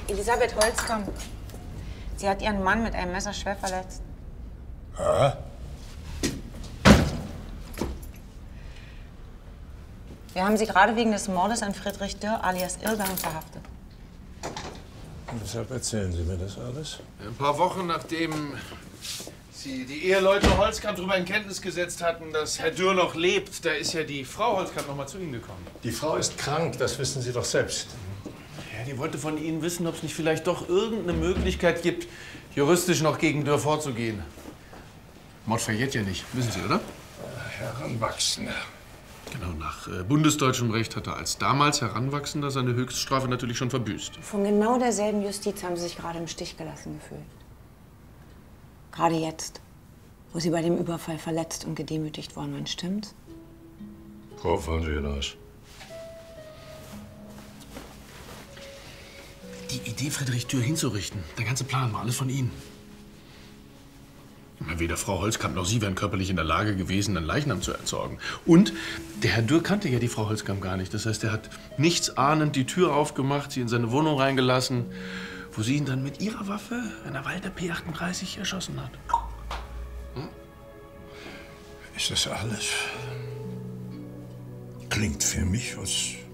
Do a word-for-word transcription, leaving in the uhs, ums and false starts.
Elisabeth Holzkamp. Sie hat ihren Mann mit einem Messer schwer verletzt. Ja? Wir haben sie gerade wegen des Mordes an Friedrich Dürr alias Irrgang verhaftet. Und weshalb erzählen Sie mir das alles? Ein paar Wochen nachdem Sie die Eheleute Holzkamp darüber in Kenntnis gesetzt hatten, dass Herr Dürr noch lebt, da ist ja die Frau Holzkamp noch mal zu Ihnen gekommen. Die Frau ist krank, das wissen Sie doch selbst. Ja, die wollte von Ihnen wissen, ob es nicht vielleicht doch irgendeine Möglichkeit gibt, juristisch noch gegen Dürr vorzugehen. Mord verjährt ja nicht, wissen Sie, oder? Heranwachsender. Genau, nach äh, bundesdeutschem Recht hat er als damals Heranwachsender seine Höchststrafe natürlich schon verbüßt. Von genau derselben Justiz haben Sie sich gerade im Stich gelassen gefühlt. Gerade jetzt, wo Sie bei dem Überfall verletzt und gedemütigt worden waren, stimmt's? Worauf wollen Sie hinaus? Die Idee, Friedrich Dürr hinzurichten, der ganze Plan war alles von Ihnen. Weder Frau Holzkamp noch Sie wären körperlich in der Lage gewesen, einen Leichnam zu entsorgen. Und der Herr Dürr kannte ja die Frau Holzkamp gar nicht. Das heißt, er hat nichts ahnend die Tür aufgemacht, sie in seine Wohnung reingelassen, wo sie ihn dann mit ihrer Waffe, einer Walter P achtunddreißig, erschossen hat. Hm? Ist das alles? Klingt für mich, als